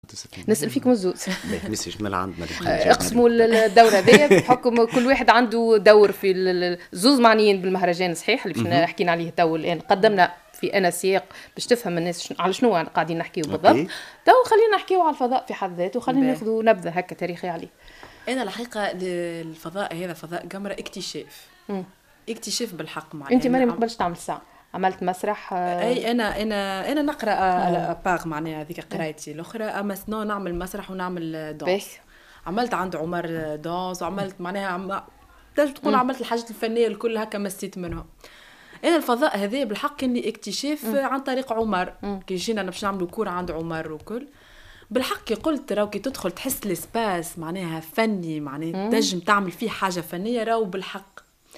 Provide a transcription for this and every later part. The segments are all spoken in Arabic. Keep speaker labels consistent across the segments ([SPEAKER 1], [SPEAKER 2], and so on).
[SPEAKER 1] نسأل فيكم الزوز.
[SPEAKER 2] بس جمال عندنا
[SPEAKER 1] اقسموا الدورة هذيا بحكم كل واحد عنده دور في الزوز معنيين بالمهرجان صحيح اللي باش حكينا عليه تو الآن قدمنا في أنا سياق باش تفهم الناس على شنو قاعدين نحكيو بالضبط. تو خلينا نحكيو على الفضاء في حد ذاته وخلينا ناخذوا نبذة هكا تاريخي عليه.
[SPEAKER 3] أنا الحقيقة الفضاء هذا فضاء قمرة اكتشاف بالحق معي.
[SPEAKER 1] أنت ماني مقبلش تعمل ساعة عملت مسرح
[SPEAKER 3] اي انا نقرا باغ معناها هذيك قرايتي الاخرى اما سنو نعمل مسرح ونعمل دونس. عملت عند عمر دونس وعملت معناها تقدر تقول عملت الحاجات الفنيه الكل هكا مسيت منهم. انا الفضاء هذا بالحق اني اكتشاف عن طريق عمر كي جينا باش نعملوا كور عند عمر وكل بالحق قلت راو كي تدخل تحس الاسباس معناها فني معناها تنجم تعمل فيه حاجه فنيه راو بالحق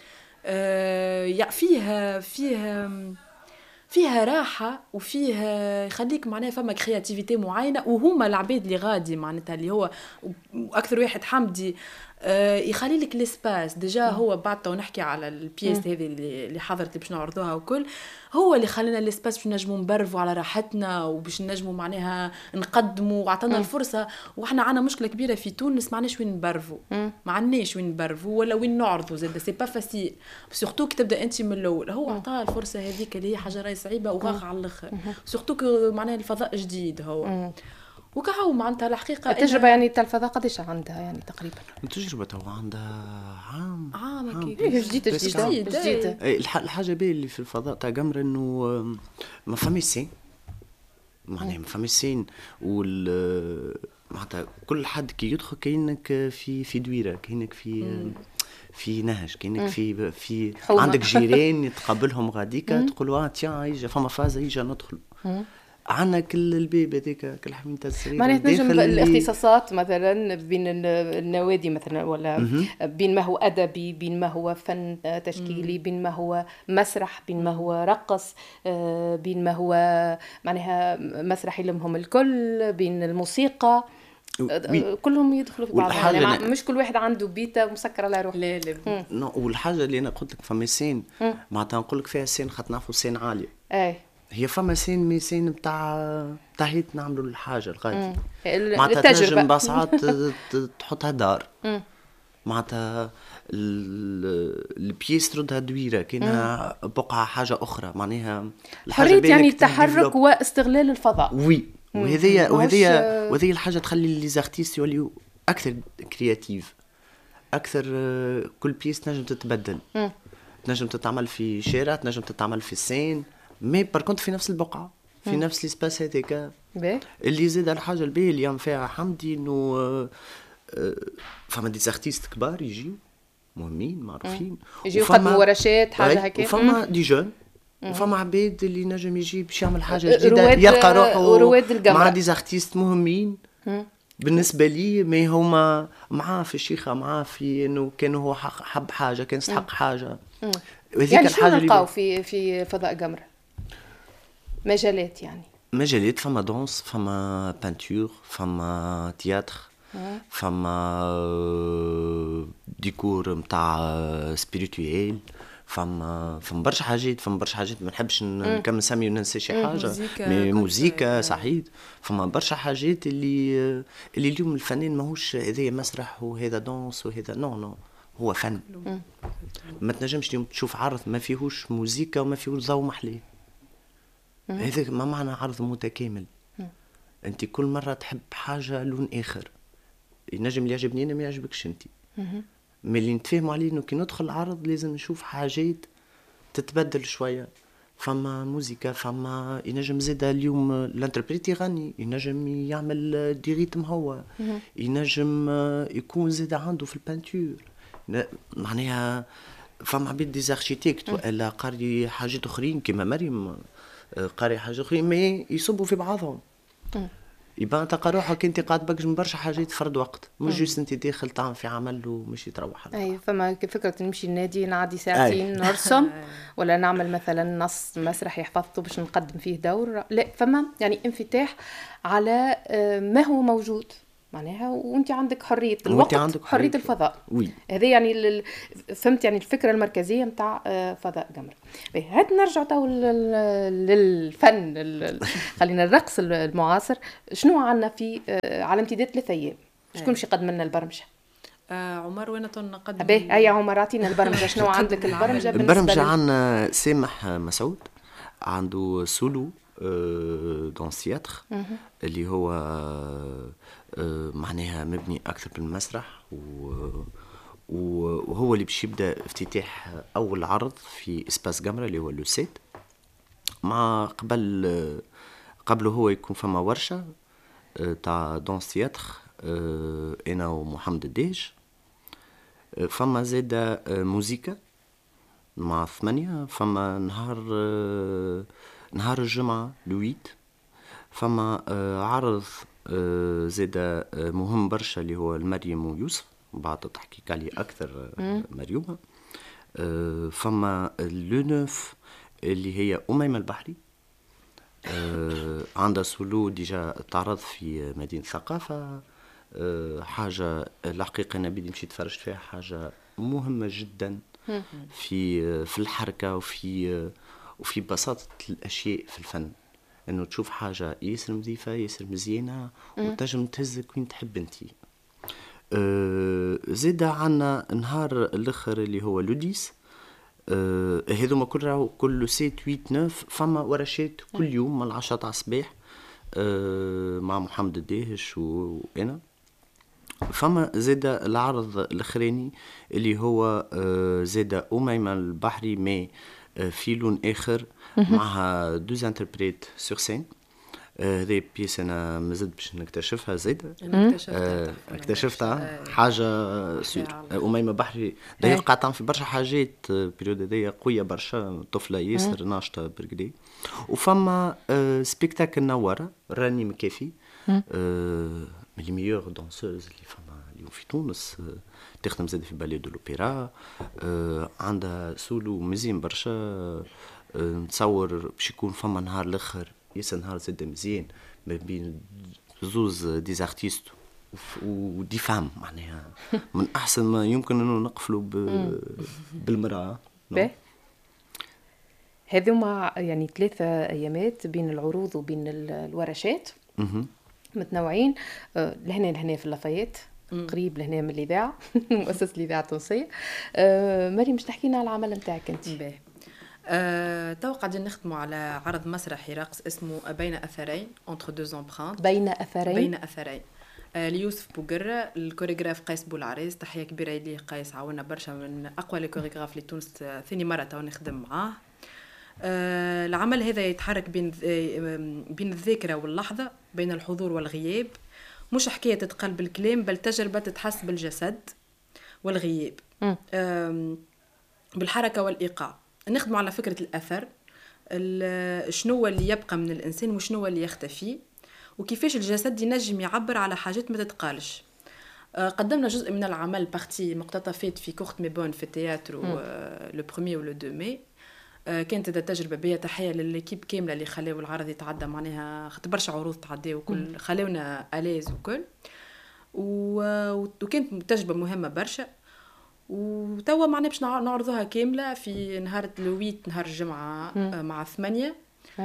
[SPEAKER 3] فيها راحة وفيها يخليك معناها فما كرياتيفيتي معينة وهما العباد اللي غادي معناتها اللي هو أكثر واحد حمدي يخلي لك الاسباس ديجا هو بعد ونحكي على البيس هذه اللي حضرت اللي باش نعرضوها وكل هو اللي خلينا الاسباس باش نجموا نبرفوا على راحتنا وباش نجموا معناها نقدموا وعطانا الفرصه. واحنا عندنا مشكله كبيره في تونس معناش وين نبرفوا ما عندناش وين نبرفوا ولا وين نعرضوا زاد سي با فاسيل سورتو كي تبدا انت من الاول هو عطاها الفرصه هذيك اللي هي حاجه راهي صعيبه وغاغ على الاخر سورتو معناها الفضاء جديد هو وكهو معناتها الحقيقه
[SPEAKER 1] التجربه يعني تاع الفضاء قداش عندها يعني تقريبا
[SPEAKER 2] التجربه تو عندها
[SPEAKER 1] عام جديده
[SPEAKER 2] الحاجه باهيه اللي في الفضاء تاع قمر انه ما فماش سين معناها ما فماش سين معناتها كل حد كي يدخل كاينك في دويره كاينك في نهج كاينك في عندك جيران يتقابلهم غاديكا تقولوا تيا يجي فما فازه يجي ندخل عنا كل البيب هذيك كل حميم تاع السرير
[SPEAKER 1] معناها تنجم الاختصاصات مثلا بين النوادي مثلا ولا بين ما هو ادبي بين ما هو فن تشكيلي بين ما هو مسرح بين ما هو رقص بين ما هو معناها مسرح يلمهم الكل بين الموسيقى كلهم يدخلوا في بعض يعني مش كل واحد عنده بيته مسكره على روحه
[SPEAKER 3] لا
[SPEAKER 2] والحاجه اللي انا قلت لك فما سين معناتها نقول لك فيها سين خاطر نعرفوا سين عاليه هي فما سين بتاع هيت نعملوا الحاجه الغادي معناتها تنجم بساعات تحطها دار معناتها البيس تردها دويره كاينها بقعه حاجه اخرى معناها
[SPEAKER 1] حريه يعني التحرك واستغلال الفضاء
[SPEAKER 2] وهذه الحاجه تخلي لي زارتيست يوليو اكثر كرياتيف اكثر كل بيس تنجم تتبدل تنجم تتعمل في شارع تنجم تتعمل في السين مي باركونت في نفس البقعة في نفس الاسباس هذاك اللي زاد الحاجة الباهية اللي يعمل فيها حمدي انه فما دي زارتيست كبار يجيو مهمين معروفين
[SPEAKER 1] يجيو يقدموا ورشات حاجة هكا
[SPEAKER 2] وفما دي جون وفما عباد اللي نجم يجي باش يعمل حاجة جديدة يلقى روحه مع دي زارتيست مهمين بالنسبة لي ما هما معاه في الشيخة معاه في انه كان هو حب حاجة كان يستحق حاجة
[SPEAKER 1] يعني شو نلقاو في فضاء قمر مجالات
[SPEAKER 2] مجالات فما دونس فما بانتور فما تياتر فما ديكور متاع سبيريتويل فما برشا حاجات ما نحبش نكمل سامي وننسى شي حاجه موسيقى صحيح فما برشا حاجات اللي اليوم الفنان ماهوش هذا مسرح وهذا دونس وهذا نو هو فن ما تنجمش اليوم تشوف عرض ما فيهوش موسيقى وما فيهوش ضوء محلي هذا ما معنى عرض متكامل انت كل مرة تحب حاجة لون اخر ينجم اللي يعجبني انا ما يعجبكش انت من اللي نتفاهموا عليه انه كي ندخل العرض لازم نشوف حاجات تتبدل شوية فما موسيقى فما ينجم زاد اليوم الانتربريت يغني ينجم يعمل دي ريتم هو ينجم يكون زاد عنده في البانتور معناها فما عبيد دي زارشيتيكت ولا قاري حاجات اخرين كما مريم قاري حاجات اخرين ما يصبوا في بعضهم يبقى تلقى روحك انت قاعد بقج من برشا حاجات فرد وقت مش جوست انت داخل تعمل في عمل ومشي تروح
[SPEAKER 1] اي فما فكره نمشي النادي نعدي ساعتين نرسم ولا نعمل مثلا نص مسرح يحفظته باش نقدم فيه دور لا فما يعني انفتاح على ما هو موجود معناها وانت عندك حريه الوقت،
[SPEAKER 2] عندك
[SPEAKER 1] حريه الفضاء.
[SPEAKER 2] وي.
[SPEAKER 1] هذه يعني فهمت يعني الفكره المركزيه نتاع فضاء قمر. هات نرجع تو للفن خلينا الرقص المعاصر. شنو عندنا في على امتداد 3 ايام؟ شكون باش يقدم لنا البرمجه؟
[SPEAKER 3] عمر وين نقدم
[SPEAKER 1] اي عمر اعطينا البرمجه. شنو عندك البرمجه؟
[SPEAKER 2] البرمجه عندنا سامح مسعود عنده سولو دون سياتر اللي هو معناها مبني اكثر بالمسرح وهو اللي باش يبدا افتتاح اول عرض في اسباس قمرة اللي هو لو سيت. مع قبله هو يكون فما ورشه تاع دون سياتر انا ومحمد الديش. فما زاده موسيقى مع 8. فما نهار الجمعة لويت فما عرض زاده مهم برشا اللي هو المريم ويوسف. بعد تحكيك عليه أكثر مريومة. فما لونوف اللي هي أميمة البحري عندها سولو ديجا تعرض في مدينة الثقافة. حاجة الحقيقة أنا بدي مشيت تفرجت فيها، حاجة مهمة جدا في الحركة وفي بساطة الأشياء في الفن، إنه تشوف حاجة ياسر نظيفة ياسر مزيانة وتنجم تهزك وين تحب انتي. زيدا عنا نهار الآخر اللي هو لوديس. هذوما كل 7-8-9 فما ورشات كل يوم من 10 تاع الصباح مع محمد الداهش وأنا. فما زادا العرض الاخراني اللي هو زادا أميمة البحري مي في لون اخر معها 2 انتربريت سور سين. هذه بيس انا مازلت باش نكتشفها زادا. اكتشفتها حاجه أميمة بحري داير قاعده في برشا حاجات بيريود هذيا قويه برشا، طفله ياسر ناشطه برقدي. وفما سبيكتاكل نوره راني مكافي من لي ميور دانسوز اللي فما اليوم في تونس. تخدم زاد في بالي دو لوبيرا. عندها سولو مزيان برشا. نتصور باش يكون فما نهار الاخر ياسر نهار زاد مزيان ما بين زوز ديزارتيست ودي فام، معناها من احسن ما يمكن انه نقفلوا بالمراه.
[SPEAKER 1] هذوما يعني 3 ايامات بين العروض وبين الورشات متنوعين. لهنا في اللافايت قريب لهنا من الإذاعة مؤسسة الإذاعة التونسية. مريم مش تحكينا على العمل نتاعك انت؟
[SPEAKER 3] تو قاعدين نخدموا على عرض مسرحي رقص اسمه بين أثرين entre deux empreintes.
[SPEAKER 1] بين أثرين
[SPEAKER 3] ليوسف بوقرة، الكوريغراف قيس بولعريز. تحية كبيرة ليه قيس، عاونا برشا من أقوى الكوريغراف اللي تونس ثاني مرة تو نخدم معاه. العمل هذا يتحرك بين الذاكرة واللحظة، بين الحضور والغياب. مش حكاية تتقلب الكلام بل تجربة تتحس بالجسد والغياب بالحركة والإيقاع. نخدم على فكرة الأثر، شنو اللي يبقى من الإنسان وشنو اللي يختفي، وكيفاش الجسد ينجم يعبر على حاجات ما تتقالش. قدمنا جزء من العمل بارتي مقتطفات في كورت ميبون في التياتر لو بروميي ولو دو مي. كانت هذا تجربه بيا. تحيه للكيب كامله اللي خلاو العرض يتعدى، معناها خدت برشا عروض تعدي وكل خلاونا اليز وكل وكانت تجربه مهمه برشا. وتوا معناها باش نعرضوها كامله في نهار الويت نهار الجمعه مع 8.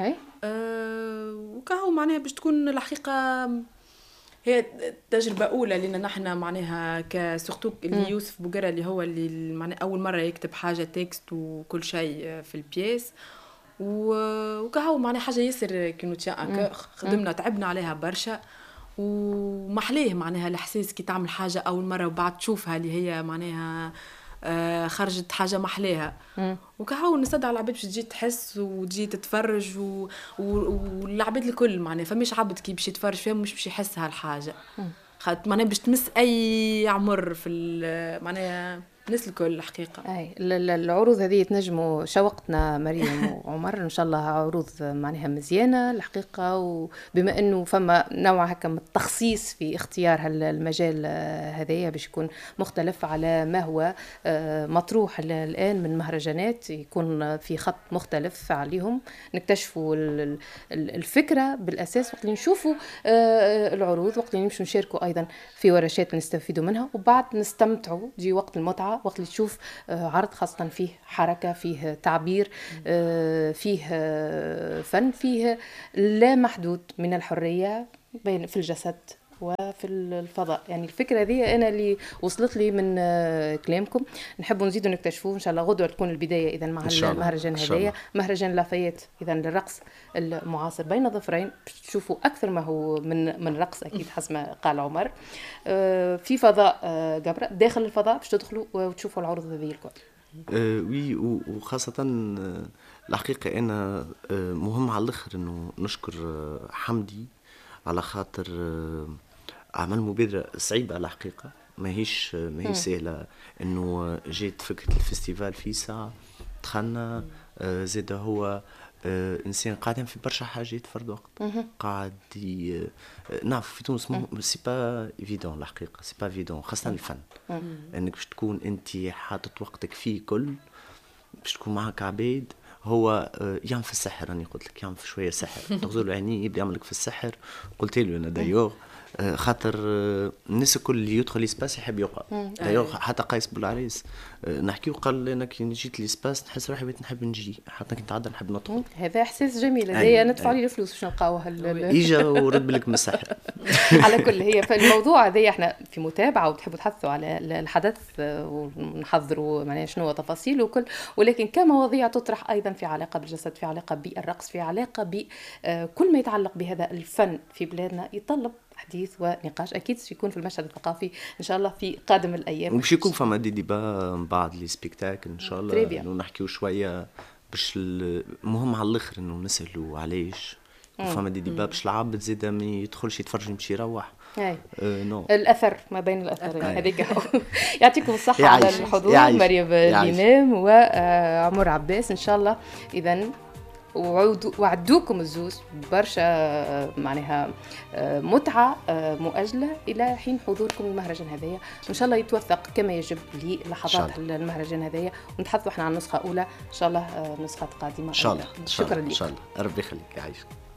[SPEAKER 3] وكهو معناها باش تكون الحقيقه هي تجربة أولى لنا نحن، معناها كسورتو اللي يوسف بوقرة اللي هو اللي معناها أول مرة يكتب حاجة تكست وكل شيء في البيس. وكهو معناها حاجة ياسر كنو تشاء خدمنا تعبنا عليها برشا. ومحليه معناها الإحساس كي تعمل حاجة أول مرة وبعد تشوفها اللي هي معناها خرجت حاجة محليها. وكهو نستدعى العباد باش تجي تحس وتجي تتفرج والعباد الكل معناها فماش عبد كي باش يتفرج فيها مش باش يحس هالحاجة. خاطر معناها باش تمس أي عمر في معناها الناس الكل الحقيقه.
[SPEAKER 1] اي العروض هذه تنجموا شوقتنا مريم وعمر ان شاء الله عروض معناها مزيانه الحقيقه، وبما انه فما نوع هكا من التخصيص في اختيار المجال هذايا باش يكون مختلف على ما هو مطروح الان من مهرجانات، يكون في خط مختلف عليهم، نكتشفوا الفكره بالاساس وقت اللي نشوفوا العروض، وقت اللي نمشوا نشاركوا ايضا في ورشات نستفيدوا منها، وبعد نستمتعوا جي وقت المتعه، وقت اللي تشوف عرض خاصه فيه حركه، فيه تعبير، فيه فن، فيه لا محدود من الحريه بين في الجسد وفي الفضاء. يعني الفكره هذه انا اللي وصلت لي من كلامكم، نحبوا نزيدوا نكتشفوه ان شاء الله. غدوه تكون البدايه اذا مع المهرجان هذايا، مهرجان لافايت اذا للرقص المعاصر بين ظفرين، تشوفوا اكثر ما هو من رقص اكيد حسب ما قال عمر. في فضاء قبره، داخل الفضاء باش تدخلوا وتشوفوا العروض هذه الكل.
[SPEAKER 2] وي وخاصة الحقيقة أنا مهم على الآخر إنه نشكر حمدي على خاطر عمل مبادرة صعيبة على الحقيقة، ما هيش سهلة، إنه جيت فكرة الفستيفال في ساعة دخلنا، زاد هو إنسان قاعد في برشا حاجات فرد وقت، قاعد نعرف في تونس سي با إيفيدون الحقيقة، سي با إيفيدون خاصة الفن، إنك باش تكون أنت حاطط وقتك فيه كل، باش تكون معك عبيد، هو يعمل في السحر، راني قلت لك يعمل في شويه سحر، تغزل عينيه يبدا يعمل لك في السحر. قلت له انا دايوغ خاطر الناس الكل اللي يدخل ليسباس يحب يقعد، دايوغ حتى قيس بولعريس نحكيو قال انا كي جيت ليسباس نحس روحي بغيت نحب نجي، حتى كي نتعدى نحب ندخل.
[SPEAKER 1] هذا احساس جميل، هذايا ندفعوا لي الفلوس باش نلقاوها
[SPEAKER 2] اجا ورد بالك من السحر.
[SPEAKER 1] على كل هي فالموضوع هذايا احنا في متابعه وتحبوا تحثوا على الحدث ونحضروا معناها شنو هو تفاصيله وكل، ولكن كمواضيع تطرح ايضا في علاقه بالجسد، في علاقه بالرقص، في علاقه بكل ما يتعلق بهذا الفن في بلادنا، يطلب حديث ونقاش اكيد سيكون في المشهد الثقافي ان شاء الله في قادم الايام.
[SPEAKER 2] ومش يكون فما ديبا بعد لي سبيكتاكل ان شاء الله، انه نحكيو شويه باش المهم على الاخر انه نسالوا علاش فما ديبا باش العبد زيد ما يدخلش يتفرج يمشي يروح.
[SPEAKER 1] نو الاثر ما بين الاثرين هذيك. يعطيكم الصحه على الحضور مريم الإمام وعمر عباس ان شاء الله. اذا وعدوكم الزوز برشا معناها متعة مؤجلة إلى حين حضوركم المهرجان هذايا، وإن شاء الله يتوثق كما يجب للحظات المهرجان هذايا، ونتحدثوا احنا عن نسخة أولى إن شاء الله، نسخة قادمة
[SPEAKER 2] إن شاء الله.
[SPEAKER 1] شكرا لك.
[SPEAKER 2] إن شاء الله ربي يخليك يعيشك.